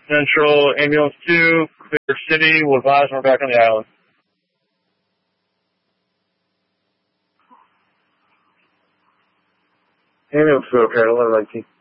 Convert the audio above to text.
Central Ambulance 2, Clear City. We'll advise we're back on the island. Ambulance 2, okay, 1119.